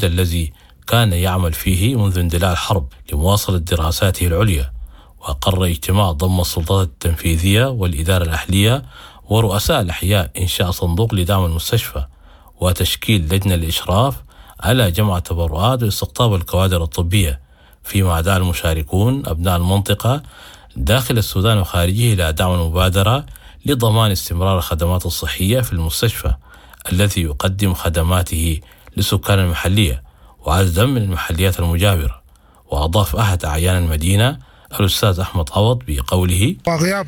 الجديد الذي كان يعمل فيه منذ اندلاع الحرب لمواصلة دراساته العليا. وأقر اجتماع ضم السلطات التنفيذية والإدارة الأهلية ورؤساء الأحياء إنشاء صندوق لدعم المستشفى وتشكيل لجنة للإشراف على جمع التبرعات واستقطاب الكوادر الطبية، فيما دعا المشاركون أبناء المنطقة داخل السودان وخارجه إلى دعم المبادرة لضمان استمرار الخدمات الصحية في المستشفى الذي يقدم خدماته لسكان المحلية وعددا من المحليات المجاورة. وأضاف أحد أعيان المدينة الأستاذ أحمد عوض بقوله: وغياب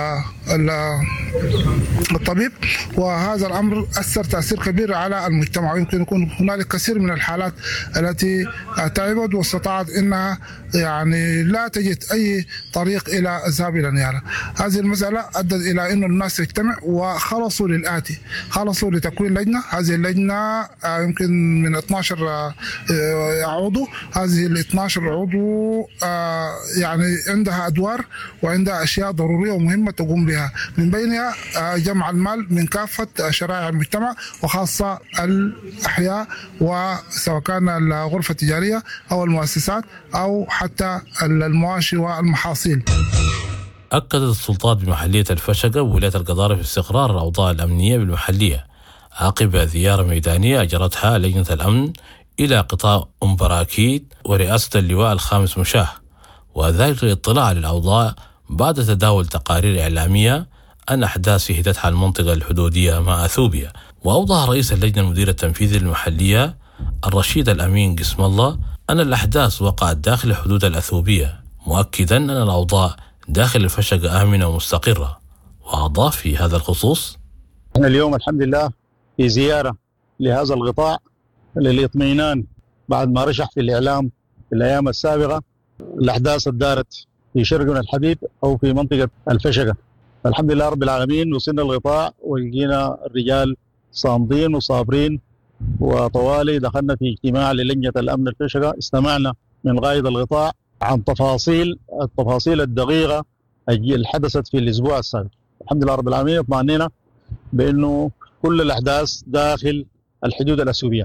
الطبيب وهذا الأمر أثر تأثير كبير على المجتمع، ويمكن يكون هنالك كثير من الحالات التي تعبت واستطاعت أنها يعني لا تجد أي طريق إلى الذهاب إلى النيابة. هذه المسألة أدت إلى أن الناس تجتمع وخلصوا للآتي، خلصوا لتكوين لجنة. هذه اللجنة يمكن من 12 عضو. هذه ال 12 عضو يعني عندها أدوار وعندها أشياء ضرورية ومهمة تقوم بها، من بينها جمع المال من كافة شرائح المجتمع وخاصة الأحياء، وسواء كان الغرفة التجارية أو المؤسسات أو حتى المواشي والمحاصيل. أكدت السلطات بمحلية الفشقة وولاية القضارف في استقرار الأوضاع الأمنية بالمحلية عقب زيارة ميدانية أجرتها لجنة الأمن إلى قطاع براكيت ورئاسة اللواء الخامس مشاه، وذلك للاطلاع على الأوضاع بعد تداول تقارير إعلامية عن أحداث شهدتها المنطقة الحدودية مع أثيوبيا. وأوضح رئيس اللجنة المدير التنفيذي للمحلية الرشيد الأمين قسم الله أن الأحداث وقعت داخل الحدود الأثيوبية، مؤكدا أن الأوضاع داخل الفشقة آمنة ومستقرة. وأضاف في هذا الخصوص: أنا اليوم الحمد لله في زيارة لهذا القطاع للإطمئنان بعد ما رشح في الإعلام في الأيام السابقة الأحداث الدارت في شرقنا الحبيب أو في منطقة الفشقة. الحمد لله رب العالمين وصلنا القطاع ولقينا الرجال صامدين وصابرين، وطوالي دخلنا في اجتماع للجنة الأمن الفشقة، استمعنا من قائد القطاع عن التفاصيل الدقيقة اللي حدثت في الأسبوع السابق. الحمد لله رب العالمين اطمئننا بأنه كل الأحداث داخل الحدود الأثيوبية.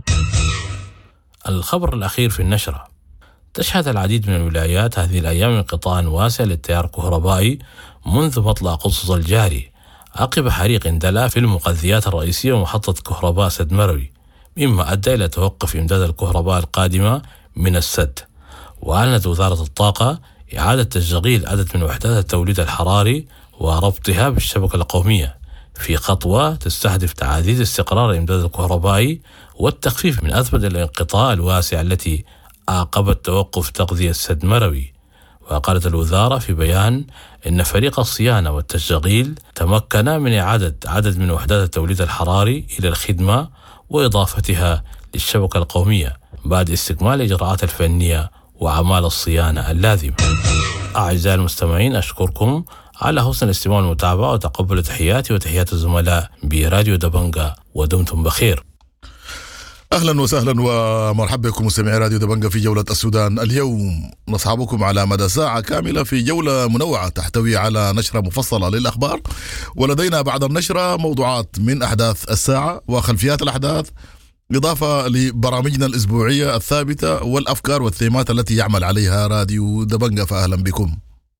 الخبر الأخير في النشرة: تشهد العديد من الولايات هذه الأيام انقطاع واسع للتيار الكهربائي منذ مطلع قصص الجاري عقب حريق اندلع في المغذيات الرئيسية ومحطة كهرباء سد مروي، مما أدى إلى توقف إمداد الكهرباء القادمة من السد. وأعلنت وزارة الطاقة إعادة تشغيل عدد من وحدات التوليد الحراري وربطها بالشبكة القومية في خطوة تستهدف تعزيز استقرار الإمداد الكهربائي والتخفيف من أزمة الانقطاع الواسع التي أعقبت توقف تغذية سد مروي. وقالت الوزارة في بيان إن فريق الصيانة والتشغيل تمكن من إعادة عدد من وحدات التوليد الحراري إلى الخدمة وإضافتها للشبكة القومية بعد استكمال الإجراءات الفنية وأعمال الصيانة اللازمة. أعزائي المستمعين، أشكركم على حسن الاستماع والمتابعة، وتقبلوا تحياتي وتحيات الزملاء براديو دبنجة، ودمتم بخير. أهلا وسهلا ومرحبا بكم مستمعي راديو دبنجة في جولة السودان. اليوم نصحبكم على مدى ساعة كاملة في جولة منوعة تحتوي على نشرة مفصلة للأخبار، ولدينا بعد النشرة موضوعات من أحداث الساعة وخلفيات الأحداث، إضافة لبرامجنا الأسبوعية الثابتة والأفكار والثيمات التي يعمل عليها راديو دبنجة. فأهلا بكم.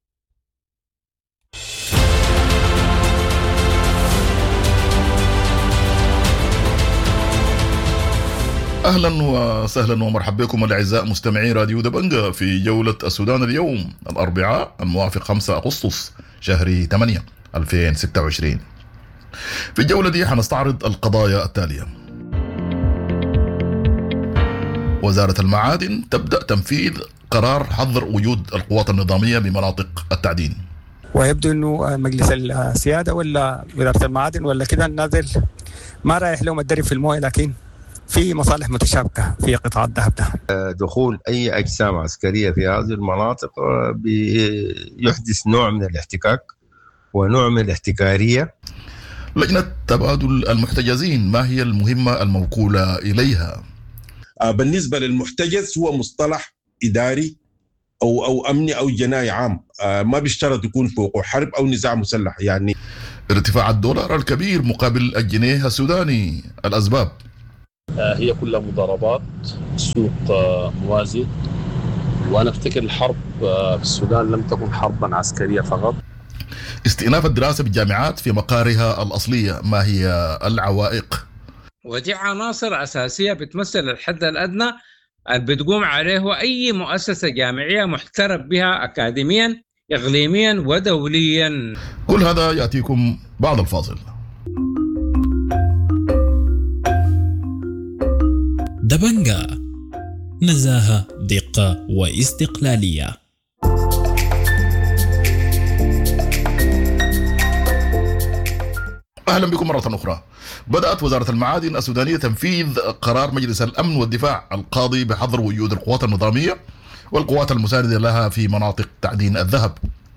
أهلا وسهلا ومرحبا بكم الأعزاء مستمعي راديو دبنجة في جولة السودان اليوم الأربعاء الموافق 5 أغسطس شهر 8 2026. في الجولة دي حنستعرض القضايا التالية: وزارة المعادن تبدأ تنفيذ قرار حظر وجود القوات النظامية بمناطق التعدين. ويبدو أنه مجلس السيادة ولا وزارة المعادن ولا كده نازل ما رايح لهم الدرب في المويه، لكن في مصالح متشابكة في قطاع الذهب ده. دخول أي أجسام عسكرية في هذه المناطق بيحدث نوع من الاحتكاك ونوع من الاحتكارية. لجنة تبادل المحتجزين، ما هي المهمة الموكولة إليها؟ بالنسبة للمحتجز هو مصطلح إداري أو أمني أو جنائي عام، ما بيشترط يكون فوقه حرب أو نزاع مسلح. يعني ارتفاع الدولار الكبير مقابل الجنيه السوداني، الأسباب؟ هي كلها مضاربات، سوق موازي. وأنا أفتكر الحرب في السودان لم تكن حربا عسكرية فقط. استئناف الدراسة بالجامعات في مقارها الأصلية، ما هي العوائق؟ ودي عناصر أساسية بتمثل الحد الأدنى اللي بتقوم عليه أي مؤسسة جامعية محترف بها أكاديميا إقليميا ودوليا. كل هذا يأتيكم بعد الفاصل. دبنجا، نزاهة، دقة واستقلالية. أهلا بكم مرة أخرى. بدأت وزارة المعادن السودانية تنفيذ قرار مجلس الأمن والدفاع القاضي بحظر وجود القوات النظامية والقوات المساندة لها في مناطق تعدين الذهب.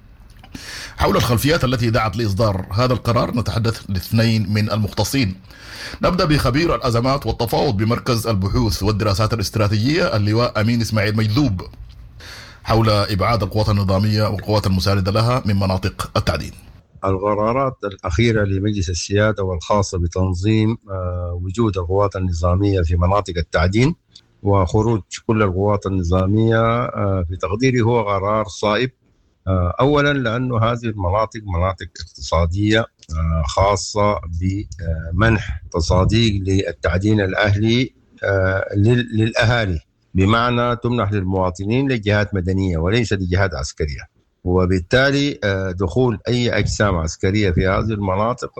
حول الخلفيات التي دعت لإصدار هذا القرار نتحدث لاثنين من المختصين. نبدأ بخبير الأزمات والتفاوض بمركز البحوث والدراسات الاستراتيجية اللواء أمين إسماعيل مجذوب حول إبعاد القوات النظامية والقوات المساندة لها من مناطق التعدين. القرارات الأخيرة لمجلس السيادة والخاصة بتنظيم وجود القوات النظامية في مناطق التعدين وخروج كل القوات النظامية في تقديري هو قرار صائب. أولا لأنه هذه المناطق مناطق اقتصادية خاصة بمنح تصاديق للتعدين الأهلي للأهالي، بمعنى تمنح للمواطنين لجهات مدنية وليس لجهات عسكرية، وبالتالي دخول أي أجسام عسكرية في هذه المناطق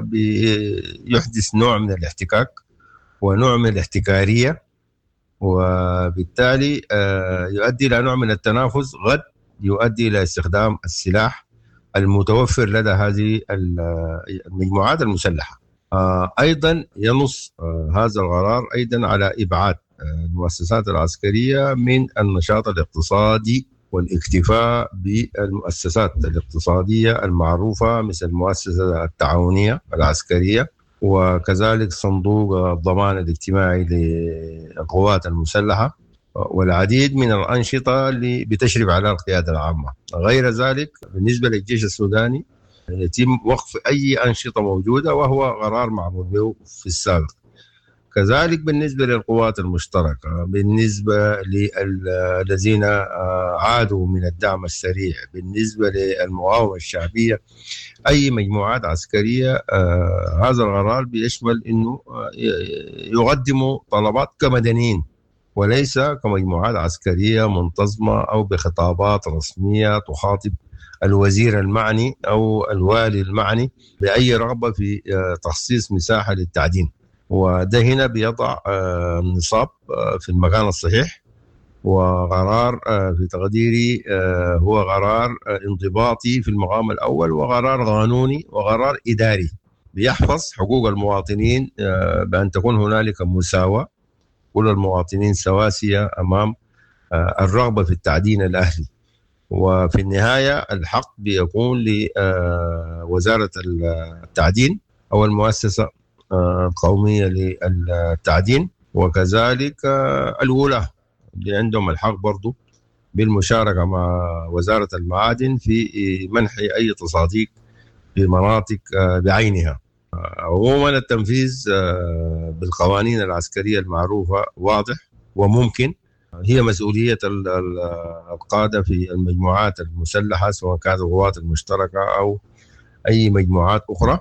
يحدث نوع من الاحتكاك ونوع من الاحتكارية، وبالتالي يؤدي إلى نوع من التنافس قد يؤدي إلى استخدام السلاح المتوفر لدى هذه المجموعات المسلحة. أيضا ينص هذا القرار أيضا على إبعاد المؤسسات العسكرية من النشاط الاقتصادي والاكتفاء بالمؤسسات الاقتصادية المعروفة مثل المؤسسة التعاونية العسكرية وكذلك صندوق الضمان الاجتماعي للقوات المسلحة والعديد من الأنشطة اللي بتشرف على القيادة العامة. غير ذلك بالنسبة للجيش السوداني يتم وقف أي أنشطة موجودة وهو قرار معمول به في السابق. كذلك بالنسبة للقوات المشتركة، بالنسبة للذين عادوا من الدعم السريع، بالنسبة للمقاومة الشعبية، أي مجموعات عسكرية، هذا القرار بيشمل أنه يقدموا طلبات كمدنيين وليس كمجموعات عسكرية منتظمة أو بخطابات رسمية تخاطب الوزير المعني أو الوالي المعني بأي رغبة في تخصيص مساحة للتعدين. وده هنا بيضع النصاب في المكان الصحيح، وقرار في تقديري هو قرار انضباطي في المقام الأول وقرار قانوني وقرار إداري بيحفظ حقوق المواطنين بأن تكون هنالك مساواة، كل المواطنين سواسية أمام الرغبة في التعدين الأهلي. وفي النهاية الحق بيكون لوزارة التعدين أو المؤسسة القومية للتعدين، وكذلك الولاة اللي عندهم الحق برضو بالمشاركة مع وزارة المعادن في منح أي تصاديق في مناطق بعينها. عموما التنفيذ بالقوانين العسكرية المعروفة واضح وممكن، هي مسؤولية القادة في المجموعات المسلحة سواء كانت القوات المشتركة أو أي مجموعات أخرى،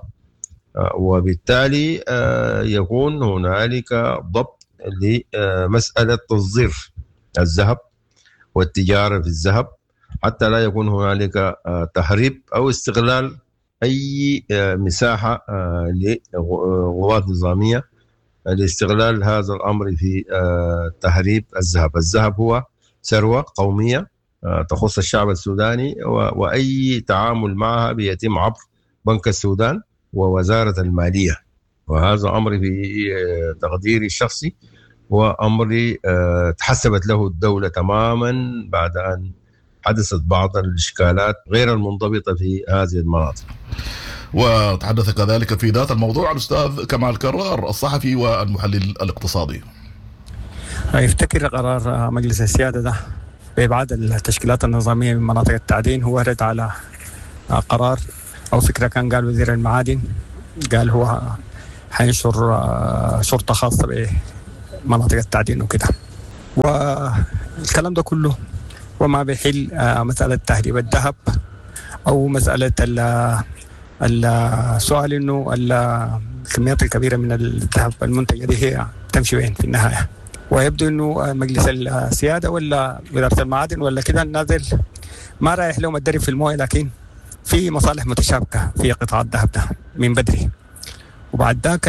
وبالتالي يكون هنالك ضبط لمسألة تصدير الذهب والتجارة في الذهب حتى لا يكون هنالك تهريب أو استغلال أي مساحة لقوات نظامية لاستغلال هذا الأمر في تهريب الذهب. الذهب هو ثروة قومية تخص الشعب السوداني، وأي تعامل معها بيتم عبر بنك السودان ووزارة المالية، وهذا أمر في تقديري الشخصي وأمر تحسبت له الدولة تماما بعد أن حدثت بعض الإشكالات غير المنضبطة في هذه المناطق. وتحدث كذلك في ذات الموضوع الأستاذ كمال كرار الصحفي والمحلل الاقتصادي. يفتكر قرار مجلس السيادة ده بإبعاد التشكيلات النظامية من مناطق التعدين هو رد على قرار أو فكرة كان قال وزير المعادن، قال هو حينشر شرطة خاصة مناطق التعدين وكده. والكلام ده كله وما بيحل مسألة تهريب الذهب أو مسألة السؤال إنه الكميات الكبيرة من الذهب المنتجة دي هي تمشي وين في النهاية. ويبدو إنه مجلس السيادة ولا إدارة المعادن ولا كده نازل ما رايح لهم الدرب في المويه، لكن في مصالح متشابكة في قطاع الذهب ده من بدري. وبعد ذاك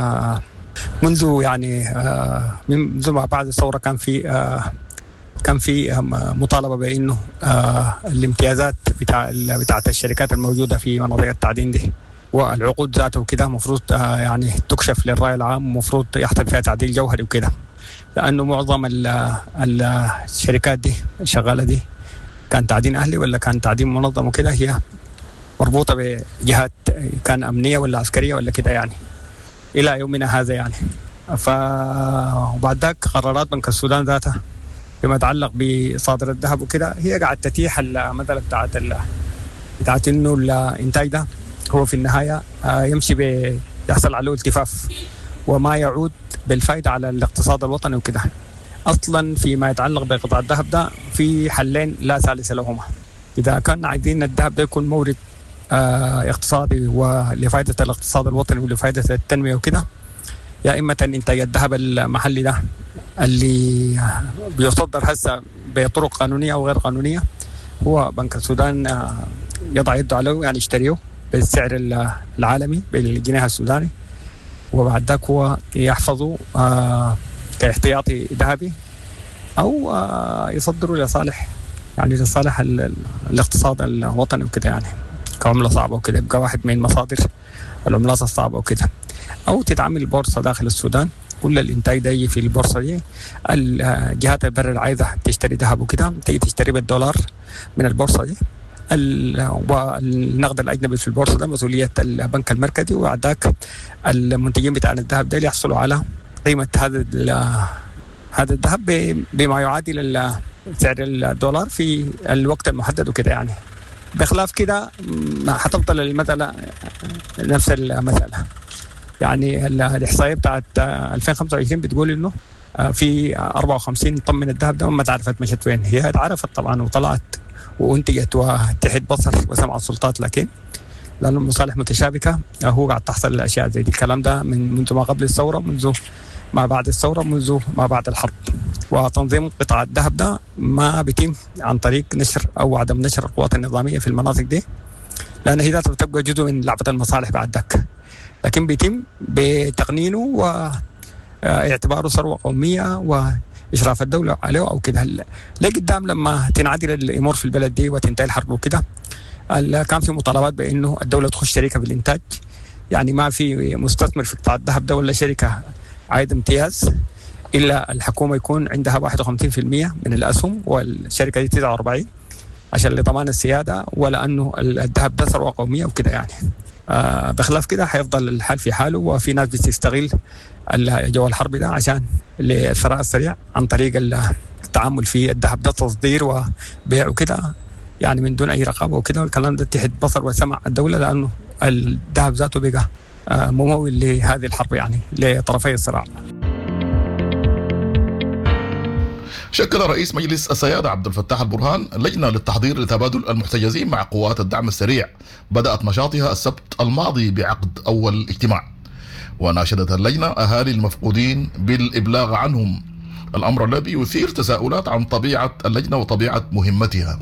منذ ما بعد الثورة كان في مطالبة بأنه الامتيازات بتاعت الشركات الموجودة في مناطق التعدين دي والعقود ذاته وكده مفروض يعني تكشف للرأي العام، مفروض يحصل فيها تعديل جوهري وكده، لأنه معظم الشركات دي الشغالة دي كان تعدين أهلي ولا كان تعدين منظم وكده، هي مربوطة بجهات كان أمنية ولا عسكرية ولا كده يعني إلى يومنا هذا يعني. وبعد ذاك قرارات بنك السودان ذاتها فيما يتعلق بصادر الذهب وكده هي قاعد تتيح المسألة بتاعت إنه الإنتاج ده هو في النهاية يمشي يحصل عليه التفاف وما يعود بالفائدة على الاقتصاد الوطني وكده. أصلا فيما يتعلق بقطاع الذهب ده في حلين لا ثالث لهما. إذا كان عايزين الذهب ده يكون مورد اقتصادي ولفائدة الاقتصاد الوطني ولفائدة التنمية وكده، يا إما إنتاج الذهب المحلي ده اللي بيصدر هسه بطرق قانونية أو غير قانونية، هو بنك السودان يضع يده عليه يعني يشتريه بالسعر العالمي بالجنيه السوداني، وبعد ذاك هو يحفظه كاحتياطي ذهبي أو يصدره لصالح الاقتصاد الوطني وكده يعني كعملة صعبة وكده، يبقى واحد من مصادر العملات الصعبة وكده، أو تتعمل بورصة داخل السودان كل الإنتاج ده يجي في البورصة دي. الجهات البر العايزة تشتري ذهب وكده تيجي تشتري بالدولار من البورصة دي، والنقد الأجنبي في البورصة ده مسؤولية البنك المركزي، وبعد ذاك المنتجين بتاع الذهب ده يحصلوا على قيمة هذا الذهب بما يعادل سعر الدولار في الوقت المحدد وكده يعني. بخلاف كده حتفضل المسألة نفس المسألة يعني. الإحصائية بتاعت 2025 بتقول إنه في 54 طن من الذهب ده ما تعرفت مشت وين. هي اتعرفت طبعا وطلعت وانتجت وتحت بصر وسمع السلطات، لكن لأنه المصالح متشابكة هو قاعد تحصل الأشياء زي دي. الكلام ده منذ ما قبل الثورة، منذ ما بعد الثورة، منذ ما بعد الحرب. وتنظيم قطاع الذهب ده ما بيتم عن طريق نشر أو عدم نشر القوات النظامية في المناطق دي، لأن هي ذاتها بتبقى جزء من لعبة المصالح بعد ذاك، لكن بيتم بتقنينه واعتباره ثروة قومية وإشراف الدولة عليه أو كده. ليه قدام لما تنعدل الأمور في البلد دي وتنتهي الحرب وكده كان في مطالبات بأنه الدولة تخش شركة بالإنتاج، يعني ما في مستثمر في قطاع الذهب ده ولا شركة عايد امتياز إلا الحكومة يكون عندها 51% من الأسهم والشركة دي 49 عشان لضمان السيادة، ولأنه الذهب ده ثروة قومية وكده يعني. بخلاف كده حيفضل الحال في حاله، وفي ناس بتستغل جو الحرب ده عشان الثراء السريع عن طريق التعامل في الذهب ده، تصدير وبيع وكده يعني من دون أي رقابة وكده. والكلام ده تحت بصر وسمع الدولة، لأنه الذهب ذاته بقى ممول لهذه الحرب يعني لطرفي الصراع. شكل رئيس مجلس السيادة عبد الفتاح البرهان لجنة للتحضير لتبادل المحتجزين مع قوات الدعم السريع بدأت نشاطها السبت الماضي بعقد أول اجتماع، وناشدت اللجنة أهالي المفقودين بالإبلاغ عنهم، الأمر الذي يثير تساؤلات عن طبيعة اللجنة وطبيعة مهمتها.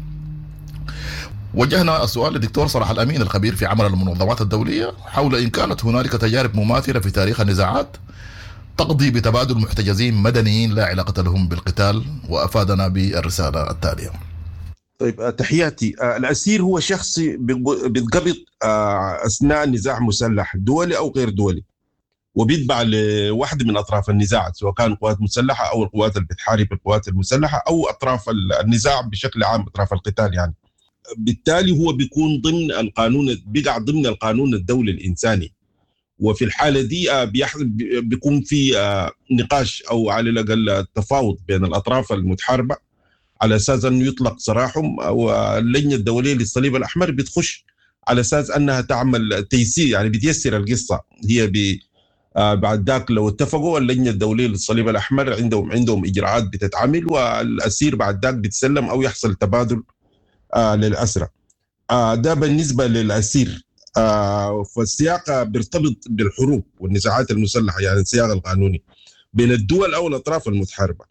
وجهنا السؤال للدكتور صلاح الأمين الخبير في عمل المنظمات الدولية حول إن كانت هنالك تجارب مماثلة في تاريخ النزاعات تقضي بتبادل محتجزين مدنيين لا علاقة لهم بالقتال، وأفادنا بالرسالة التالية. طيب تحياتي. الأسير هو شخص بيتقبض أثناء نزاع مسلح دولي أو غير دولي، وبيتبع لواحد من أطراف النزاع، سواء كان قوات مسلحة أو القوات اللي بتحارب القوات المسلحة أو أطراف النزاع بشكل عام، أطراف القتال يعني. بالتالي هو بيكون ضمن القانون، بيقع ضمن القانون الدولي الإنساني، وفي الحالة دي بيكون في نقاش أو على الأقل تفاوض بين الأطراف المتحاربة على أساس أنه يطلق سراحهم، واللجنة الدولية للصليب الأحمر بتخش على أساس أنها تعمل تيسير، يعني بتيسر القصة. هي بعد ذاك لو اتفقوا اللجنة الدولية للصليب الأحمر عندهم إجراءات بتتعمل، والأسير بعد ذاك بيتسلم أو يحصل تبادل للأسرى. ده بالنسبة للأسير. فالسياق بيرتبط بالحروب والنزاعات المسلحة، يعني السياق القانوني بين الدول أو الأطراف المتحاربة،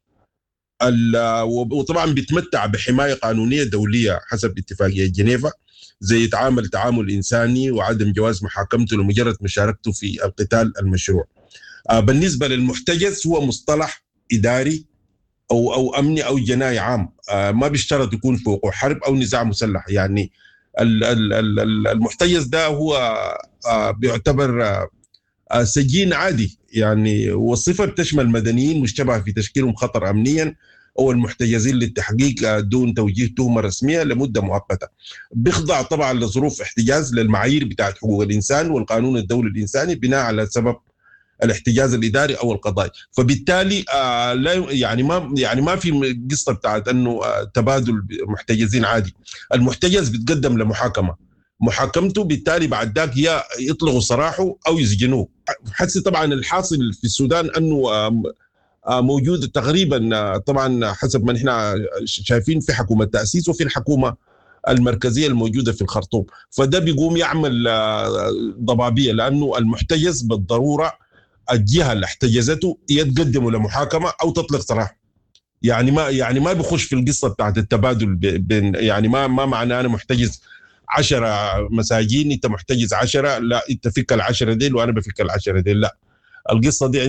وطبعا بيتمتع بحماية قانونية دولية حسب اتفاقية جنيفا، زي تعامل إنساني وعدم جواز محاكمته لمجرد مشاركته في القتال المشروع. بالنسبة للمحتجز هو مصطلح إداري أو أمني أو جنائي عام، ما بيشترط يكون في وقوع حرب أو نزاع مسلح. يعني المحتجز ده هو بيعتبر سجين عادي، يعني والصفة بتشمل مدنيين مشتبه في تشكيلهم خطر أمنيا أو المحتجزين للتحقيق دون توجيه تهمة رسمية لمدة مؤقتة. بيخضع طبعا لظروف احتجاز للمعايير بتاعت حقوق الإنسان والقانون الدولي الإنساني بناء على سبب الاحتجاز الإداري أو القضائي. فبالتالي لا ما في قصة بتاعت أنه تبادل محتجزين عادي. المحتجز بيتقدم محاكمته، بالتالي بعد ذاك يا يطلقوا سراحه أو يسجنوه. حسي طبعا الحاصل في السودان أنه موجود تقريبا، طبعا حسب ما نحن شايفين، في حكومة تأسيس وفي الحكومة المركزية الموجودة في الخرطوم. فده بيقوم يعمل ضبابية، لأنه المحتجز بالضرورة الجهة اللي احتجزته يتقدموا لمحاكمة أو تطلق سراحه. يعني ما بيخش في القصة بتاعت التبادل بين، يعني ما معناه أنا محتجز 10 مساجين أنت محتجز 10، لا أنت فك 10 ديل وأنا بفك 10 ديل، لا. القصة دي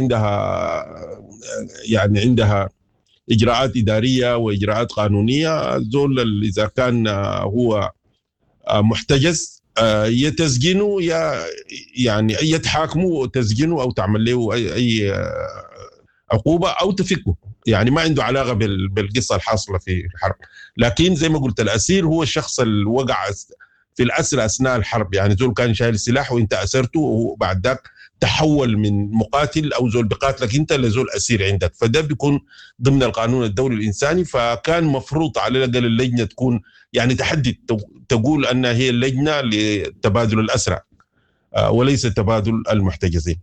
عندها إجراءات إدارية وإجراءات قانونية. زول إذا كان هو محتجز يتسجنوا يعني يتحاكموا تسجنوا أو تعمل له أي عقوبة أو تفكه، يعني ما عنده علاقة بالقصة الحاصلة في الحرب. لكن زي ما قلت الأسير هو الشخص اللي وقع في الأسر أثناء الحرب، يعني زول كان شايل سلاح وإنت أسرته وبعد ذاك تحول من مقاتل أو زول بقاتلك أنت لزول أسير عندك، فده بيكون ضمن القانون الدولي الإنساني. فكان مفروض على الأقل اللجنة تكون يعني تحدد، تقول أنها هي اللجنة لتبادل الأسرى وليس تبادل المحتجزين.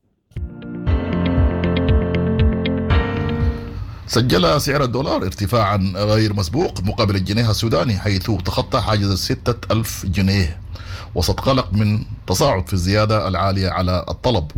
سجل سعر الدولار ارتفاعا غير مسبوق مقابل الجنيه السوداني، حيث تخطى حاجز 6,000 جنيه وسط قلق من تصاعد في الزيادة العالية على الطلب.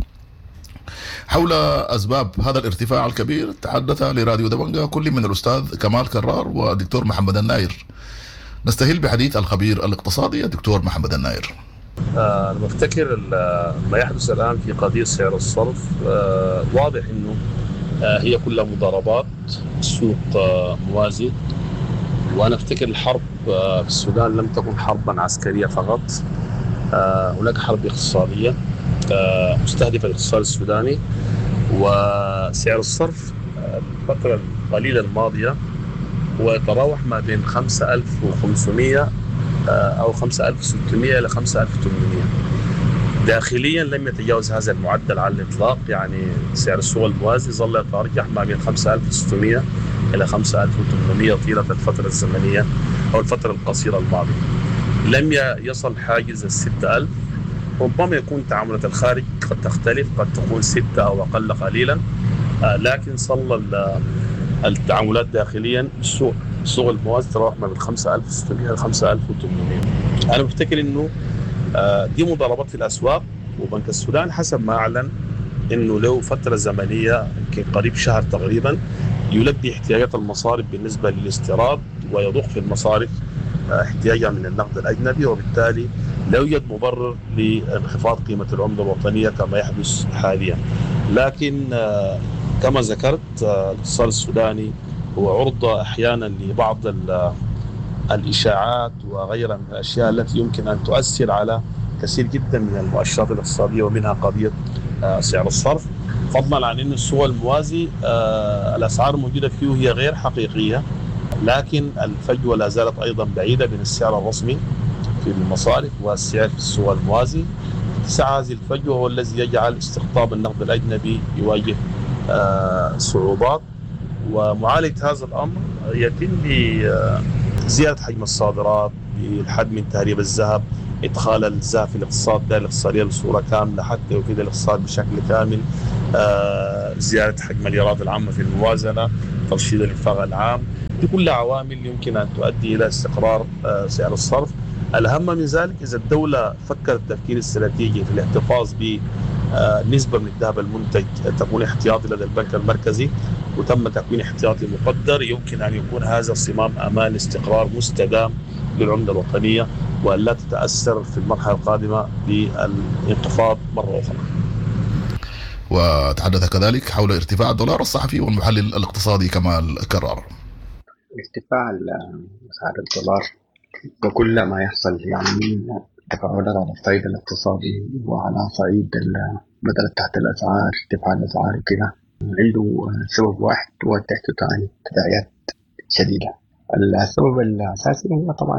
حول أسباب هذا الارتفاع الكبير تحدث لراديو دبنجة كل من الأستاذ كمال كرار والدكتور محمد الناير. نستهل بحديث الخبير الاقتصادي الدكتور محمد الناير. أنا بفتكر ما يحدث الآن في قضية سعر الصرف واضح أنه هي كلها مضاربات، سوق موازي. وأنا أفتكر الحرب في السودان لم تكن حربا عسكرية فقط، هناك حرب اقتصادية مستهدفة الاقتصاد السوداني. وسعر الصرف الفترة القليلة الماضية هو يتراوح ما بين 5,500 أو 5,600 إلى 5,800. داخليا لم يتجاوز هذا المعدل على الإطلاق، يعني سعر السوق الموازي ظل يتراجح ما بين 5,600 إلى 5,800 طيلة الفترة الزمنية أو الفترة القصيرة الماضية. لم يصل حاجز 6,000. ربما يكون تعاملات الخارج قد تختلف، قد تكون 6 أو أقل قليلا، لكن صل التعاملات داخليا السوق الموازي تراوح ما بين 5,600 إلى 5,800. أنا بفتكر إنه دي مضاربات في الأسواق، وبنك السودان حسب ما أعلن إنه له فترة زمنية يمكن قريب شهر تقريبا يلبي احتياجات المصارف بالنسبة للاستيراد ويضخ في المصارف احتياجها من النقد الأجنبي، وبالتالي لا يوجد مبرر لانخفاض قيمة العملة الوطنية كما يحدث حاليا. لكن كما ذكرت الاقتصاد السوداني هو عرضة أحيانا لبعض الإشاعات وغيرها من الأشياء التي يمكن أن تؤثر على كثير جدا من المؤشرات الاقتصادية، ومنها قضية سعر الصرف. فضلا عن أن السوق الموازي الأسعار الموجودة فيه هي غير حقيقية، لكن الفجوة لا زالت أيضا بعيدة بين السعر الرسمي في المصارف والسعر في السوق الموازي. اتساع هذه الفجوة هو الذي يجعل استقطاب النقد الأجنبي يواجه صعوبات. ومعالجة هذا الأمر يتم بزيادة حجم الصادرات، بالحد من تهريب الذهب، إدخال النزاع في الاقتصاد ده الاقتصادية بصورة كاملة، حتى يفيد الاقتصاد بشكل كامل، زيادة حجم الإيراد العامة في الموازنة، ترشيد الإنفاق العام. دي كلها عوامل يمكن أن تؤدي إلى استقرار سعر الصرف. الأهم من ذلك إذا الدولة فكرت تفكير استراتيجي في الاحتفاظ بنسبة من الذهب المنتج تكون احتياطي لدى البنك المركزي وتم تكوين احتياطي مقدر، يمكن أن يكون هذا صمام أمان استقرار مستدام للعملة الوطنية، وأن لا تتأثر في المرحلة القادمة بالانخفاض مرة أخرى. وتحدث كذلك حول ارتفاع الدولار. الصحفي والمحلل الاقتصادي كمال كرار. ارتفاع سعر الدولار وكل ما يحصل يعني من تفاعلات على الصعيد الاقتصادي وعلى صعيد بدل تحت الأسعار، ارتفاع الأسعار وكذا، عنده سبب واحد هو تحته تداعيات شديدة. السبب الأساسي هو طبعا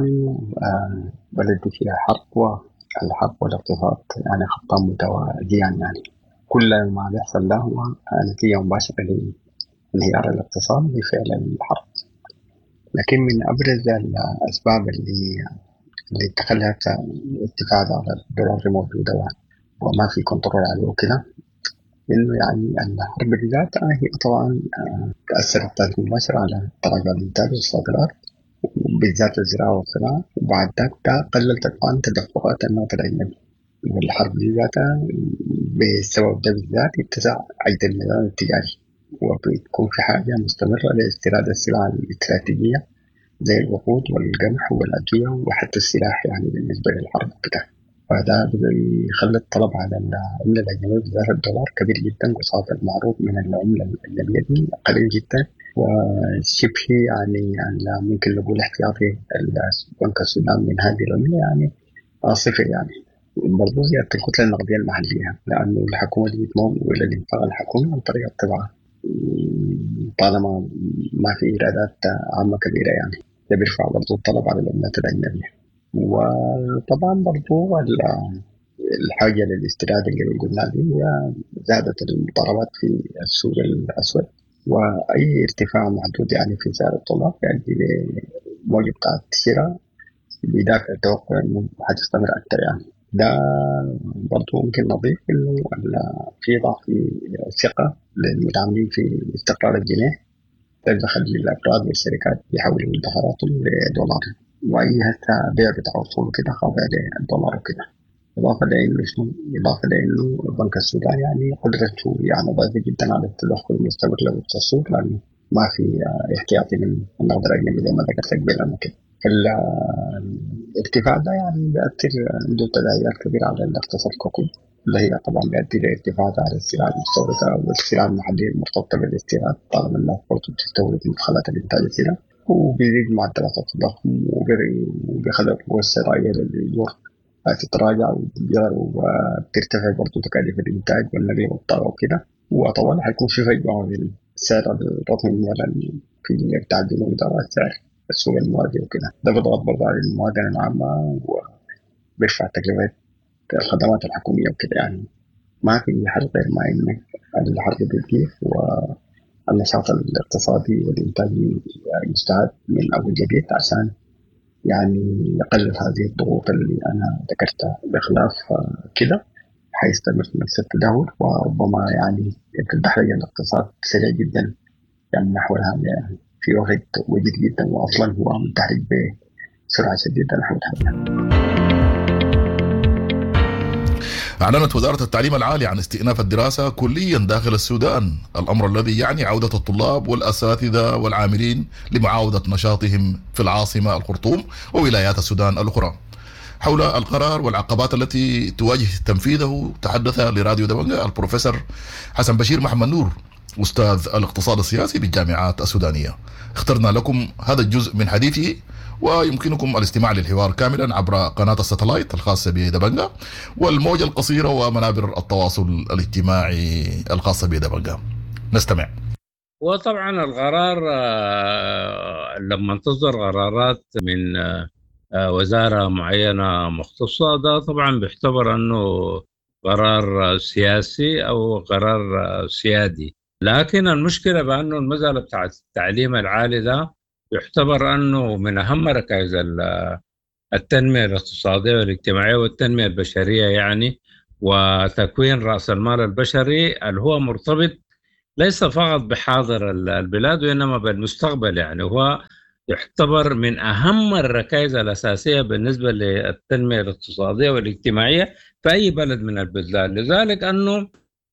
بلد فيها حرب، والحرب والاقتصاد يعني خطان متوازيان، يعني كل ما بيحصل له هو نتيجة مباشرة لانهيار الاقتصاد بفعل الحرب. لكن من أبرز الأسباب اللي تخلت ارتفاع على الدولار موجودة وما في كنترول عليه وكذا، إنه يعني الحرب ذاتها هي طبعا تأثرت مباشرة على تراجع الإنتاج والصادرات بالذات الزراعة والصناعة، وبعد ذلك قللت طبعا تدفقات النفط الأجنبي. والحرب ذاتها بسبب ده بالذات اتسع أيضا الميزان التجاري، وبتكون في حاجة مستمرة لاستيراد السلع الاستراتيجية زي الوقود والقمح والأدوية وحتى السلاح يعني بالنسبة للحرب كده. فهذا بيخلي الطلب على العملة الأجنبية بالذات الدولار كبير جدا، قصاد المعروف من العملة الأجنبية دي قليل جدا، وشبه يعني ممكن نقول احتياطي البنك السودان من هذه العملة يعني صفر. يعني برضو زيادة الكتلة النقدية المحلية، لأنه الحكومة دي بتمول إلى الإنفاق الحكومي عن طريق الطباعة طالما ما في إيرادات عامة كبيرة، يعني ده بيرفع برضو الطلب على العملات الأجنبية. وطبعا برضو الحاجة للاستيراد اللي قلنا دي هي زادت المضاربات في السوق الأسود، وأي ارتفاع محدود يعني في سعر الدولار يؤدي لموجة بتاعت الشراء بدافع التوقع إنه حتستمر أكثر. يعني ده برضو ممكن نضيف إنه في ضعف الثقة للمتعاملين في استقرار الجنيه، تدخل الأفراد والشركات يحولوا مدخراتهم لدولار، وأي حتى بيع بتاع أصول كده خاضع للدولار وكده. إضافة لأنه البنك السوداني يعني قدرته يعني ضعيفة جدا على التدخل المستمر له في السوق، لأنه ما في احتياطي من النقد الأجنبي زي ما ذكرت قبل كده. الارتفاع ده يعني بيأثر عنده تداعيات كبيرة على الاقتصاد ككل، اللي هي طبعا بيؤدي لارتفاع على السلع المستوردة والسلع المحلية المرتبطة بالاستيراد، طالما الناس برضه بتستورد مدخلات الإنتاج السلع، وبيزيد معدلات التضخم وبيخلي القوة الشرائية للأجور تتراجع وبترتفع برضه تكاليف الإنتاج والنقل والطاقة وكده. وطبعا حيكون في فجوة بين سعر الرقم في التعديل ومدار السعر السوق الموازي وكده. ده بيضغط برضه على الموازنة العامة وبيرفع تكلفة الخدمات الحكومية وكده. يعني ما في حل غير ما إن الحرب بتجيب والنشاط الاقتصادي والإنتاجي يستعد من أول جديد عشان يعني يقلل هذه الضغوط اللي أنا ذكرتها. بخلاف كده حيستمر نفس التدهور، وربما يعني تدحرج الاقتصاد سريع جدا يعني نحوها يعني في وقت وجد جدا، وأصلا هو متحرك بسرعة شديدة نحو الحل. أعلنت وزارة التعليم العالي عن استئناف الدراسة كليا داخل السودان، الأمر الذي يعني عودة الطلاب والأساتذة والعاملين لمعاودة نشاطهم في العاصمة الخرطوم وولايات السودان الأخرى. حول القرار والعقبات التي تواجه تنفيذه تحدث لراديو دبنجة البروفيسور حسن بشير محمد نور، أستاذ الاقتصاد السياسي بالجامعات السودانية. اخترنا لكم هذا الجزء من حديثه، ويمكنكم الاستماع للحوار كاملا عبر قناة الساتلايت الخاصة بدبنجة والموجة القصيرة ومنابر التواصل الاجتماعي الخاصة بدبنجة. نستمع. وطبعا القرار لما تصدر قرارات من وزارة معينة مختصة ده طبعا بيعتبر أنه قرار سياسي أو قرار سيادي، لكن المشكلة بأنه المسألة بتاعت التعليم العالي ده يعتبر أنه من أهم ركائز التنمية الاقتصادية والاجتماعية والتنمية البشرية يعني، وتكوين رأس المال البشري اللي هو مرتبط ليس فقط بحاضر البلاد وإنما بالمستقبل. يعني هو يعتبر من أهم الركائز الأساسية بالنسبة للتنمية الاقتصادية والاجتماعية في أي بلد من البلدان. لذلك أنه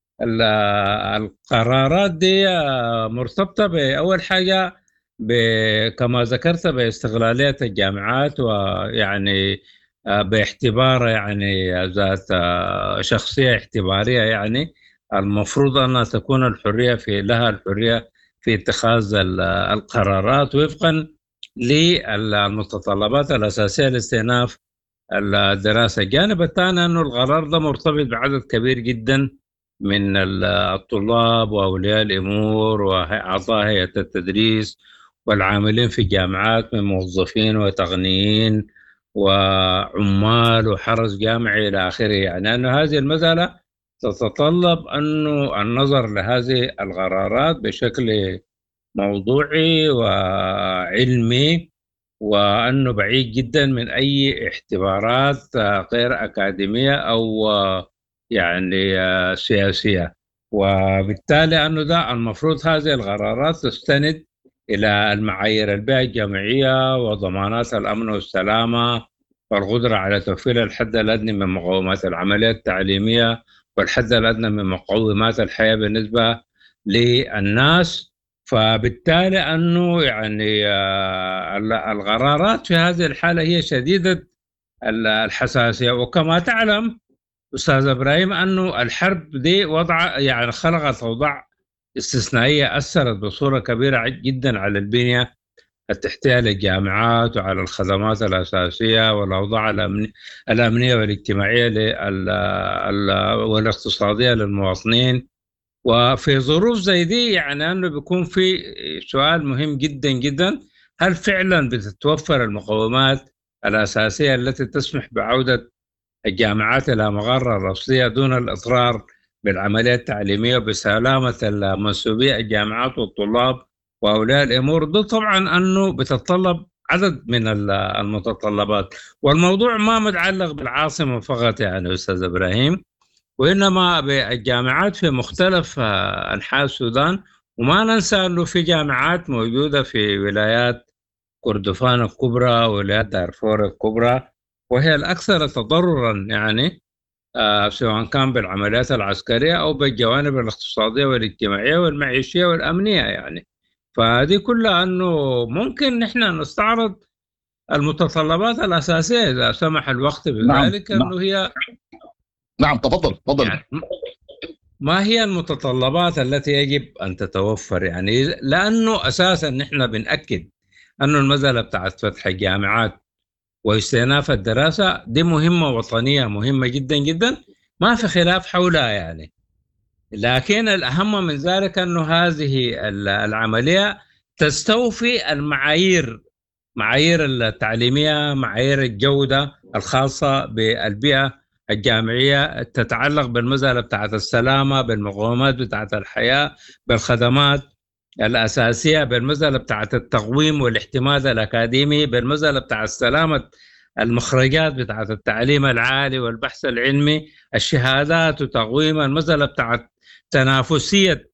القرارات دي مرتبطة بأول حاجة كما ذكرت باستغلالية الجامعات، ويعني باعتبار يعني ذات شخصية اعتبارية، يعني المفروض أن تكون الحرية لها الحرية في اتخاذ القرارات وفقا للمتطلبات الأساسية لاستئناف الدراسة. الجانب الثاني أنه القرار ده مرتبط بعدد كبير جدا من الطلاب وأولياء الأمور وأعضاء هيئة التدريس والعاملين في الجامعات من موظفين وتقنيين وعمال وحرس جامعي إلى آخره. يعني أن هذه المسألة تتطلب أنه النظر لهذه القرارات بشكل موضوعي وعلمي، وأنه بعيد جدا من أي اعتبارات غير أكاديمية أو يعني سياسية. وبالتالي أنه ده المفروض هذه القرارات تستند إلى المعايير البيئة الجامعية وضمانات الأمن والسلامة والقدرة على توفير الحد الأدنى من مقومات العملية التعليمية والحد الأدنى من مقومات الحياة بالنسبة للناس. فبالتالي أنه يعني القرارات في هذه الحالة هي شديدة الحساسية. وكما تعلم أستاذ إبراهيم أنه الحرب دي يعني خلقت أوضاع استثنائية أثرت بصورة كبيرة جدا على البنية التحتية للجامعات وعلى الخدمات الأساسية والأوضاع الأمنية والاجتماعية والاقتصادية للمواطنين. وفي ظروف زي دي يعني أنه بيكون في سؤال مهم جدا جدا: هل فعلا بتتوفر المقومات الأساسية التي تسمح بعودة الجامعات إلى مقرها الأصلية دون الإضرار بالعملية التعليمية وبسلامة المنسوبية الجامعات والطلاب وأولياء الأمور؟ ده طبعا أنه بتتطلب عدد من المتطلبات، والموضوع ما متعلق بالعاصمة فقط يعني أستاذ إبراهيم، وإنما بالجامعات في مختلف أنحاء السودان. وما ننسى أنه في جامعات موجودة في ولايات كردفان الكبرى وولايات دارفور الكبرى، وهي الأكثر تضررا يعني سواء كان بالعمليات العسكرية أو بالجوانب الاقتصادية والاجتماعية والمعيشية والأمنية يعني. فهذه كلها أنه ممكن نحن نستعرض المتطلبات الأساسية إذا سمح الوقت بذلك. نعم. أنه هي نعم تفضل يعني ما هي المتطلبات التي يجب أن تتوفر يعني، لأنه أساسا نحن بنأكد أنه المسألة بتاعت فتح الجامعات واستئناف الدراسة دي مهمة وطنية مهمة جدا جدا ما في خلاف حولها يعني. لكن الأهم من ذلك أنه هذه العملية تستوفي معايير التعليمية، معايير الجودة الخاصة بالبيئة الجامعية، تتعلق بالمسألة بتاعت السلامة، بالمقومات بتاعت الحياة، بالخدمات الأساسية، بالمسألة بتاعت التقويم والاحتمال الأكاديمي، بالمسألة بتاعت سلامة المخرجات بتاعت التعليم العالي والبحث العلمي، الشهادات وتقويم، المسألة بتاعت تنافسية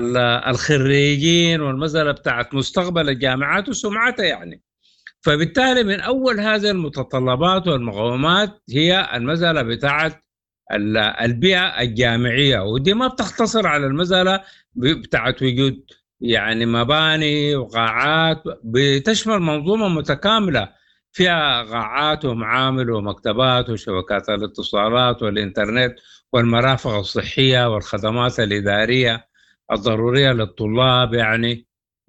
الخريجين، والمسألة بتاعت مستقبل الجامعات وسمعتها يعني. فبالتالي من أول هذه المتطلبات والمقومات هي المسألة بتاعت البيئة الجامعية، ودي ما بتختصر على المسألة بتاعت وجود يعني مباني وقاعات، بتشمل منظومة متكاملة فيها قاعات ومعامل ومكتبات وشبكات الاتصالات والإنترنت والمرافق الصحية والخدمات الإدارية الضرورية للطلاب يعني،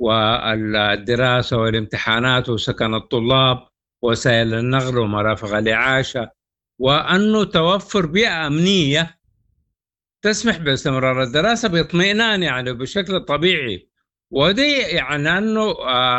والدراسة والامتحانات وسكن الطلاب وسائل النقل ومرافق الإعاشة، وأنه توفر بيئة أمنية تسمح باستمرار الدراسة باطمئنان يعني بشكل طبيعي. ودي يعني أنه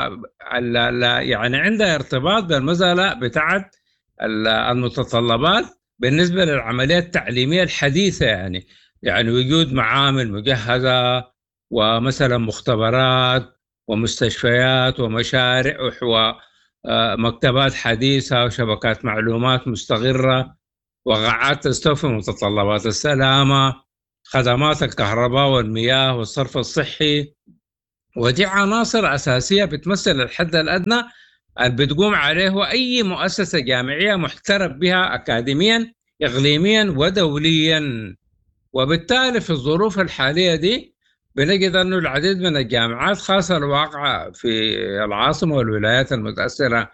يعني عندها ارتباط بالمسألة بتاعت المتطلبات بالنسبة للعملية التعليمية الحديثة يعني وجود معامل مجهزة ومثلا مختبرات ومستشفيات ومشارع مكتبات حديثة وشبكات معلومات مستقرة، وقاعات تستوفي متطلبات السلامة، خدمات الكهرباء والمياه والصرف الصحي. ودي عناصر أساسية بتمثل الحد الأدنى اللي بتقوم عليه أي مؤسسة جامعية محترف بها أكاديميا إقليميا ودوليا. وبالتالي في الظروف الحالية دي بنجد أنه العديد من الجامعات خاصة الواقعة في العاصمة والولايات المتأثرة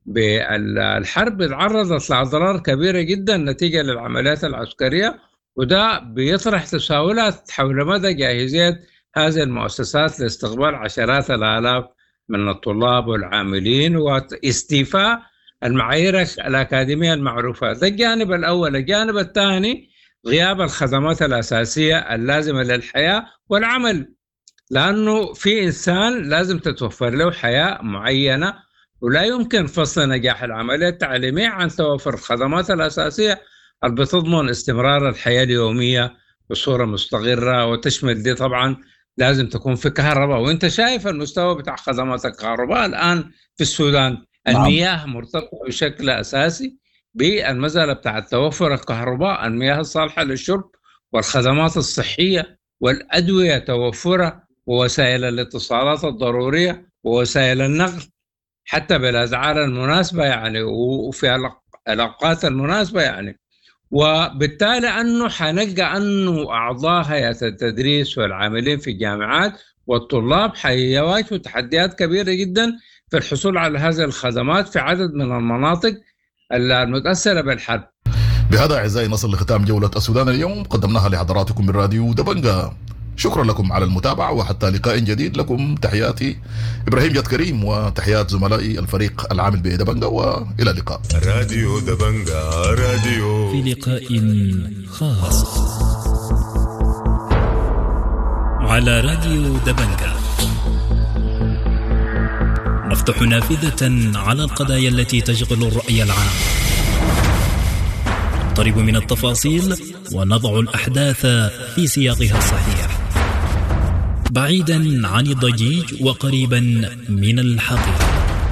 بالحرب تعرضت لأضرار كبيرة جدا نتيجة للعمليات العسكرية، وده بيطرح تساؤلات حول مدى جاهزية هذه المؤسسات لاستقبال عشرات الآلاف من الطلاب والعاملين واستيفاء المعايير الأكاديمية المعروفة. ده الجانب الأول. الجانب الثاني غياب الخدمات الأساسية اللازمة للحياة والعمل، لأنه في إنسان لازم تتوفر له حياة معينة، ولا يمكن فصل نجاح العملية التعليمية عن توفر الخدمات الأساسية اللي بتضمن استمرار الحياة اليومية بصورة مستقرة، وتشمل دي طبعا لازم تكون في كهرباء. وانت شايف المستوى بتاع خدمات الكهرباء الآن في السودان. المياه مرتبطة بشكل أساسي بالمسألة بتاع توفر الكهرباء، المياه الصالحة للشرب، والخدمات الصحية والأدوية توفرها، ووسائل الاتصالات الضرورية، ووسائل النقل حتى بالأسعار المناسبة يعني، وفي الأوقات المناسبة يعني. وبالتالي أنه حنلقى أنه أعضاء هيئة التدريس والعاملين في الجامعات والطلاب حيواجهوا تحديات كبيرة جدا في الحصول على هذه الخدمات في عدد من المناطق المتأثرة بالحرب. بهذا أعزائي نصل لختام جولة السودان اليوم، قدمناها لحضراتكم من راديو دبنجة. شكرا لكم على المتابعة، وحتى لقاء جديد. لكم تحياتي إبراهيم جد كريم، وتحيات زملائي الفريق العامل بدبنجة، وإلى اللقاء. راديو دبنجة، راديو في لقاء خاص على راديو دبنجة، نفتح نافذة على القضايا التي تشغل الرأي العام، نقترب من التفاصيل ونضع الأحداث في سياقها الصحيح، بعيدا عن الضجيج وقريبا من الحقيقة.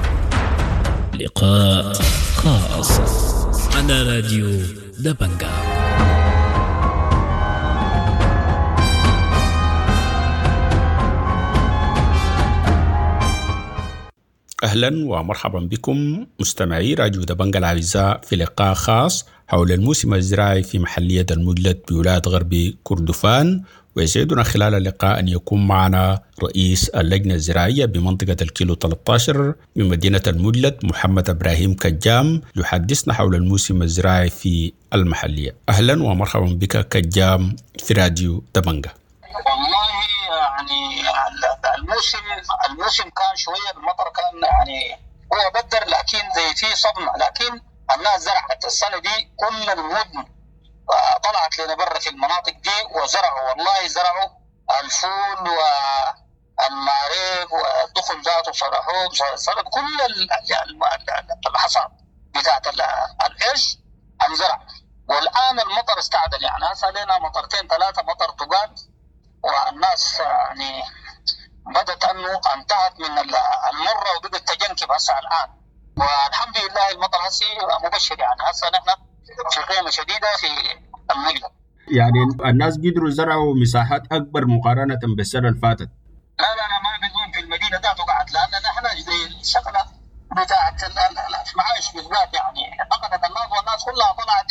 لقاء خاص على راديو دبنجة. أهلا ومرحبا بكم مستمعي راديو دبنجة الأعزاء في لقاء خاص حول الموسم الزراعي في محلية المجلد بولاية غرب كردفان. ويسعدنا خلال اللقاء أن يكون معنا رئيس اللجنة الزراعية بمنطقة الكيلو 13 من مدينة المجلد محمد إبراهيم كجام، يحدثنا حول الموسم الزراعي في المحلية. أهلا ومرحبا بك كجام في راديو دبنجة. والله يعني الموسم كان شوية المطر كان يعني هو بدر، لكن زي في صدمة، لكن الناس زرعت السنة دي كل المدن طلعت لنا برا في المناطق دي وزرعوا. والله زرعوا الفول والمعريف والدخل ذاته صرحوه كل الحصاد بتاعت العيش انزرع. والآن المطر استعدل، يعني هسه لنا مطرتين ثلاثة مطر طقال، والناس يعني بدت أنه انتهت من المرة وبدت تجنكب هسه الآن. والحمد لله المطر هسه مبشر، يعني هسه نحن في قيمة شديدة في المجلد. يعني الناس قدروا يزرعوا مساحات أكبر مقارنة بالسنة اللي فاتت. لا ما بدون في المدينة ذاته قاعد، لأن نحن زي الشغلة بتاعت المعايش بالذات يعني فقدت الناس، والناس كلها طلعت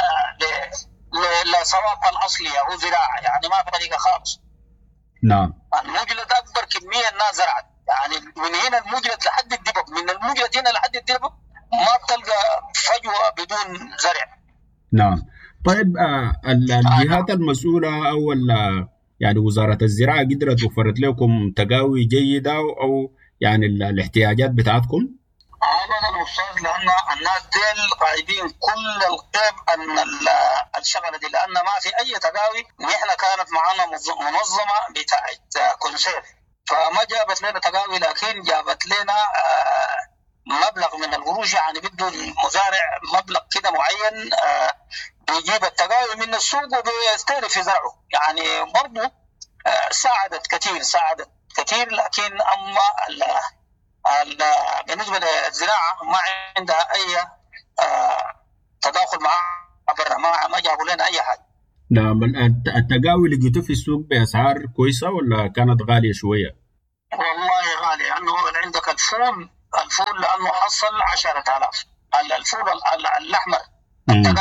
للصواب الأصلية أو زراعة، يعني ما في طريقة خالص. نعم. المجلد أكبر كمية الناس زرعت، يعني من هنا المجلد لحد الدبب، من المجلد هنا لحد الدبب ما بتلقى فجوة بدون زرع. نعم. طيب الجهات المسؤولة أو يعني وزارة الزراعة قدرت وفرت لكم تقاوي جيدة أو يعني الاحتياجات بتاعتكم؟ أبدا أستاذ، لأن الناس ديل غايبين كل القيم أن الشغلة دي، لأن ما في أي تقاوي. نحن كانت معنا منظمة بتاعت كونسير، فما جابت لنا تقاوي، لكن جابت لنا مبلغ من القروش، يعني بده المزارع مبلغ كده معين بيجيب التقاوي من السوق وبيستهدف يزرعه. يعني برضو ساعدت كثير، لكن أما بالنسبه للزراعه ما عندها اي تداخل مع برا، ما جابوا لنا اي حاجه. نعم. التقاوي لقيتوه في السوق باسعار كويسه ولا كانت غاليه شويه؟ والله غالي، لانه عندك الفول لانه حصل 10,000. الفول الاحمر اللي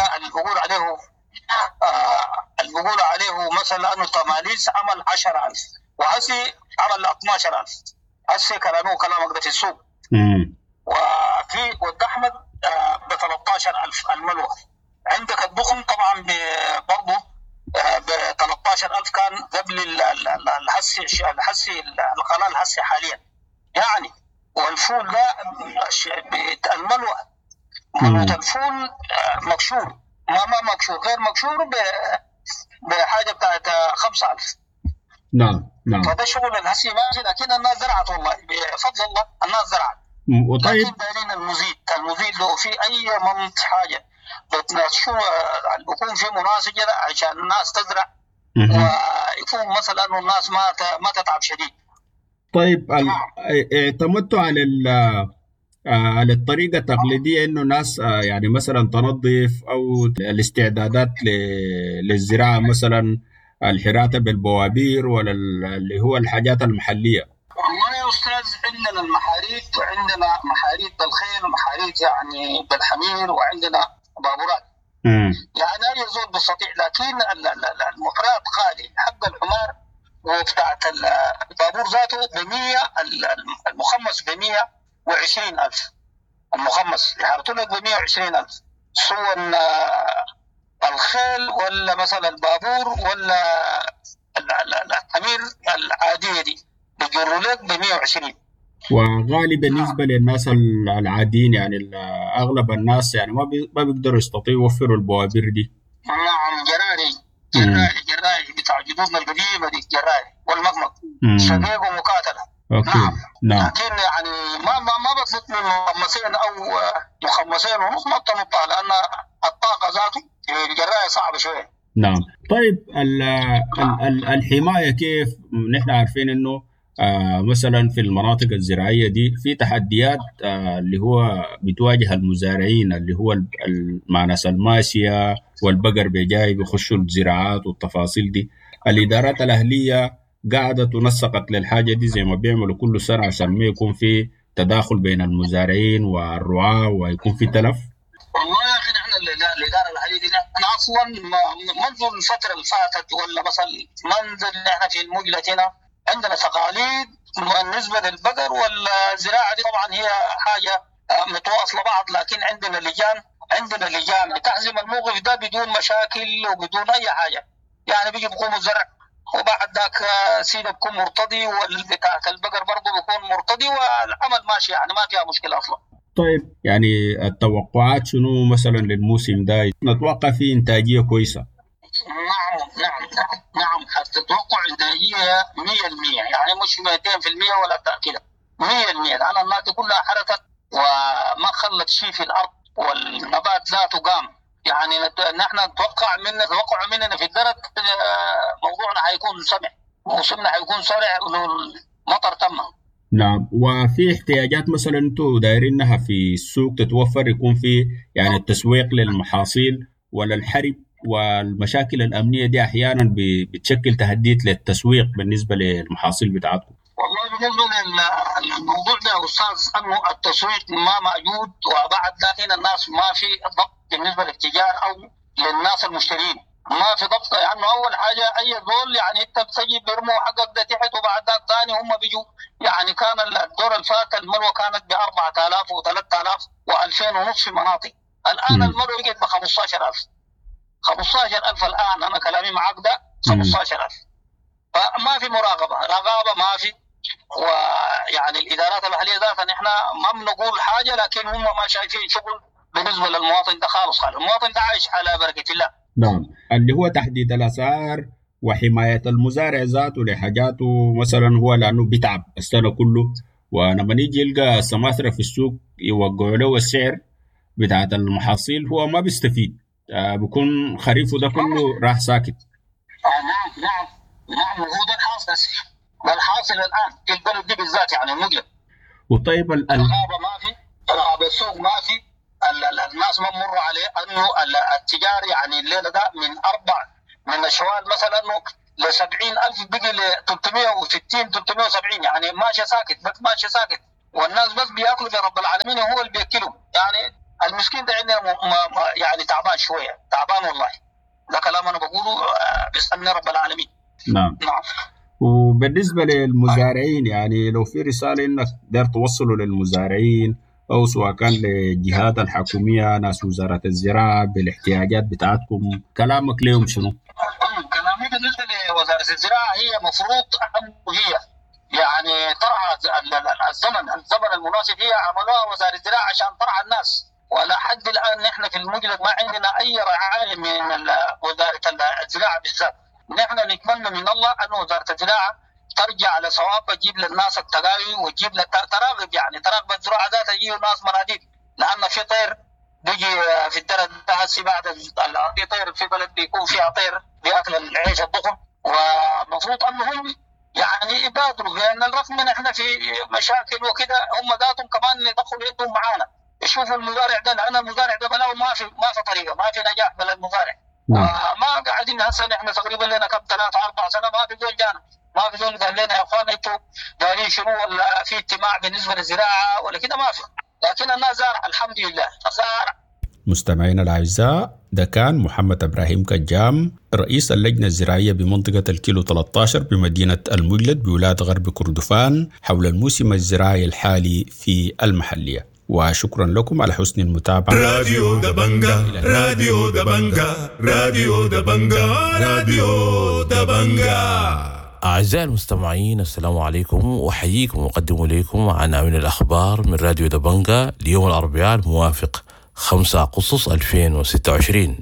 بيقول عليه مثلا انه تماليز عمل 10,000 وهسي عمل 12,000. هسي كلامه كلامك ده في السوق. وفي والدحمد ب 13,000 الملوى. عندك الدخن طبعا برضه ب 13,000 كان قبل الحسي القناه الحسي حاليا يعني. والفول ده الملوى الفول مكشور، ما مكشور، غير مكشور بحاجه بتاعت 5,000. نعم. فده شغل الهسي ماشي، لكن الناس زرعت والله بفضل الله الناس زرعت. وطيب لكن دايرين المزيد لو في اي منط حاجه شو يكون في مناسجه عشان الناس تزرع ويكون مثلا انه الناس ما تتعب شديد. طيب اعتمدتوا على الطريقه التقليديه انه ناس يعني مثلا تنظف او الاستعدادات للزراعه، مثلا الحراثه بالبوابير ولا اللي هو الحاجات المحليه؟ والله يا استاذ عندنا المحاريث، وعندنا محاريث بالخيل ومحاريث يعني بالحمير، وعندنا بابورات. يعني اي زول بيستطيع، لكن المحرات غالي. حق الحمار وبتاعت البابور ذاته ب100، المخمس ب120,000. المخمس يحرطوا لك ب120,000، سواء الخيل ولا مثلا البابور ولا الحمير العاديه دي بيجروا لك ب120. وغالي بالنسبه للناس العاديين، يعني اغلب الناس يعني ما بيقدروا يستطيعوا يوفروا البوابير دي. نعم. جراي بتاع جدودنا القديمه دي، جراي والمضمض شقيق ومقاتله. نعم. لكن يعني ما بطلب من مخمسين او مخمسين ونص ما بتنطها، لان الطاقه ذاته الجرايه صعبه شويه. نعم. طيب الحمايه كيف؟ نحن عارفين انه مثلا في المناطق الزراعيه دي في تحديات اللي هو بتواجه المزارعين، اللي هو مع ناس الماشيه والبقر بجاي بيخشوا الزراعات والتفاصيل دي. الادارات الاهليه قاعده تنسقت للحاجه دي زي ما بيعملوا كل سنه عشان ما يكون في تداخل بين المزارعين والرعاه ويكون في تلف. والله يا اخي نحن الاداره الاهليه دي انا اصلا منذ الفتره اللي فاتت ولا مثلا منذ اللي احنا في المجلة هنا عندنا تقاليد بالنسبه للبقر والزراعه دي. طبعا هي حاجه متواصله بعض، لكن عندنا لجان بتحزم الموقف ده بدون مشاكل وبدون اي حاجه. يعني بيجي بيقوموا الزرع وبعد ذاك سيده بيكون مرتضي، والبتاع البقر برضه بيكون مرتضي، والعمل ماشي يعني ما فيها مشكله اصلا. طيب يعني التوقعات شنو مثلا للموسم ده؟ نتوقع فيه انتاجيه كويسه. نعم تتوقع انتاجيه 100%، يعني مش 200% ولا كده، 100%. لان الناس كلها حركت وما خلت شيء في الارض، والنبات ذاته قام. يعني نحن نتوقع مننا في الدرج موضوعنا حيكون سمع، موسمنا حيكون سريع والمطر تم. نعم. وفي احتياجات مثلا انتم دايرينها في السوق تتوفر، يكون في يعني التسويق للمحاصيل ولا الحرب والمشاكل الامنيه دي احيانا بتشكل تهديد للتسويق بالنسبه للمحاصيل بتاعتكم؟ والله بالنسبه للموضوع ده يا استاذ انه التسويق ما موجود، وبعد ذلك الناس ما في ضبط بالنسبه للتجار او للناس المشترين، ما في ضبط. يعني اول حاجه اي دول يعني انت بتجي بيرموا حقك ده تحت، وبعد ذاك ثاني هم بيجوا. يعني كان الدور اللي فات الملوى كانت ب 4,000 و3,000 و2,000 ونص في مناطق. الان الملوى بقت ب 15,000. 15,000 الان، انا كلامي معك ده 15,000. فما في رقابه ما في. ويعني الادارات الاهليه ذاتها نحن ما بنقول حاجه، لكن هم ما شايفين شغل بالنسبه للمواطن ده خالص. المواطن ده عايش على بركه الله. نعم. اللي هو تحديد الاسعار وحمايه المزارع ذاته لحاجاته، مثلا هو لانه بيتعب السنه كله، ولما يجي يلقى السماسره في السوق يوقعوا له السعر بتاعت المحاصيل هو ما بيستفيد، بيكون خريفه ده كله راح ساكت. نعم هو ده الحاصل الان في البلد دي بالذات، يعني المجلة. وطيب الرقابه ما في، رقابه السوق ما في، الناس ما مروا عليه انه التجار يعني الليله ده من الشوال مثلا انه ل 70,000 بقي ل 360 370 يعني ماشي ساكت، بس ماشي ساكت، والناس بس بياكلوا برب العالمين وهو اللي بياكلهم. يعني المسكين ده عندنا يعني تعبان شويه، تعبان والله، ده كلام انا بقوله بيسألني رب العالمين. نعم. وبالنسبه للمزارعين، يعني لو في رساله انك دار توصلوا للمزارعين او سواء كان للجهات الحكوميه، ناس وزاره الزراعه بالاحتياجات بتاعتكم، كلامك لهم شنو؟ كلامي بالنسبه لوزاره الزراعه هي مفروض هي يعني ترعى الزمن المناسب، هي عملوها وزاره الزراعه عشان ترعى الناس، ولا حد الان نحن في المجلس ما عندنا اي رعايه من وزاره الزراعه بالذات. نحن نتمنى من الله ان وزاره الزراعه ترجع على صواب، تجيب للناس التقاوي وتجيب تراقب، يعني تراقب الزراعه ذاتها، يجيوا ناس مناديل، لان في طير بيجي في الدرج هسي بعد في طير في بلد بيكون فيها طير بياكل العيش الضخم، ومفروض انهم يعني يبادروا، لان الرغم من احنا في مشاكل وكذا هم ذاتهم كمان يدخلوا يدهم معانا، يشوفوا المزارع ده، لان المزارع ده بلاو ما في طريقه، ما في نجاح بلا المزارع. ما قاعدين هسه احنا تقريبا لنا كم 3-4 سنه ما في زول جانا، ما في زول قال لنا يا اخوان انتوا دارين شنو، ولا في اجتماع بالنسبه للزراعه ولا كده، ما في. لكن الناس زارع الحمد لله زارع. مستمعينا الاعزاء، ده كان محمد ابراهيم كجام، رئيس اللجنه الزراعيه بمنطقه الكيلو 13 بمدينه المجلد بولايه غرب كردفان، حول الموسم الزراعي الحالي في المحليه. وشكرا لكم على حسن المتابعة. راديو دبنجا، راديو دبنجا، راديو دبنجا، راديو دبنجا. أعزائي المستمعين، السلام عليكم، وحييكم وأقدم إليكم عناوين الأخبار من راديو دبنجا ليوم الأربعاء الموافق 5 أغسطس 2026.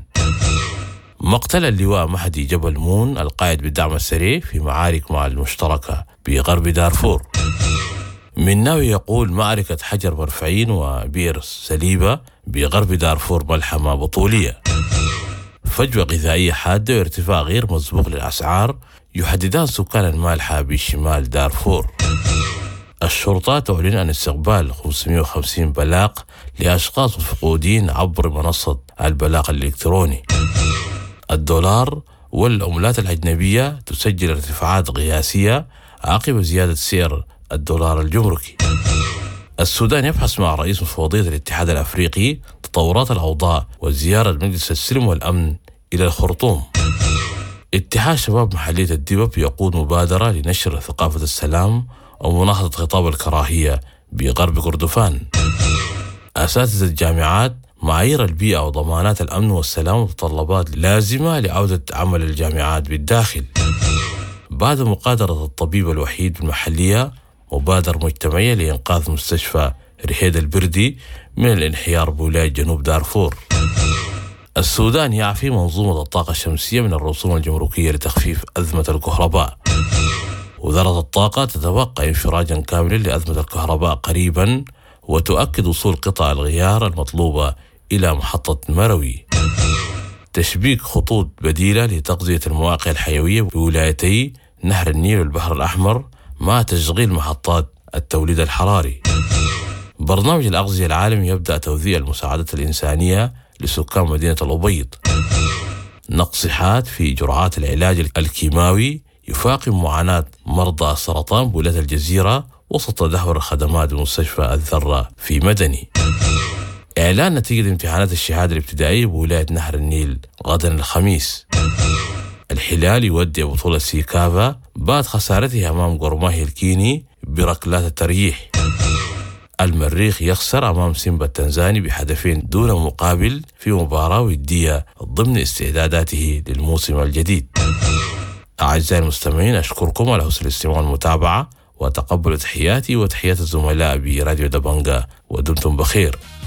مقتل اللواء مهدي جبل مون القائد بالدعم السريع في معارك مع المشتركة بغرب دارفور. مناوي يقول معركة حجر مرفعين وبئر سليبة بغرب دارفور ملحمة بطولية. فجوة غذائية حادة وارتفاع غير مسبوق للأسعار يحددان سكان المالحة بشمال دارفور. الشرطة تعلن عن استقبال 550 بلاغ لأشخاص مفقودين عبر منصة البلاغ الإلكتروني. الدولار والعملات الأجنبية تسجل ارتفاعات قياسية عقب زيادة سعر الدولار الجمركي. السودان يبحث مع رئيس مفوضية الاتحاد الأفريقي تطورات الأوضاع وزيارة مجلس السلم والأمن إلى الخرطوم. اتحاد شباب محلية الدبب يقود مبادرة لنشر ثقافة السلام ومناهضة خطاب الكراهية بغرب كردفان. أساتذة الجامعات معايير البيئة وضمانات الأمن والسلام متطلبات لازمة لعودة عمل الجامعات بالداخل. بعد مقادرة الطبيب الوحيد بالمحلية مبادرة مجتمعية لإنقاذ مستشفى رهيد البردي من الانحيار بولاية جنوب دارفور. السودان يعفي منظومة الطاقة الشمسية من الرسوم الجمركية لتخفيف أزمة الكهرباء. وزارة الطاقة تتوقع انفراجا كاملا لأزمة الكهرباء قريبا، وتؤكد وصول قطع الغيار المطلوبة إلى محطة مروي. تشبيك خطوط بديلة لتغذية المواقع الحيوية بولايتي نهر النيل والبحر الأحمر مع تشغيل محطات التوليد الحراري. برنامج الأغذية العالمي يبدأ توزيع المساعدات الإنسانية لسكان مدينة الأبيض. نقص في جرعات العلاج الكيماوي يفاقم معاناة مرضى السرطان بولاية الجزيرة وسط تدهور الخدمات بمستشفى الذرة في مدني. إعلان نتيجة امتحانات الشهادة الابتدائية بولاية نهر النيل غدا الخميس. الهلال يودع بطولة سيكافا بعد خسارته أمام قرماهي الكيني بركلات الترجيح. المريخ يخسر أمام سيمبا التنزاني بهدفين دون مقابل في مباراة ودية ضمن استعداداته للموسم الجديد. أعزائي المستمعين، أشكركم على حسن الاستماع والمتابعة، وتقبلوا تحياتي وتحيات الزملاء براديو دبنجا، ودمتم بخير.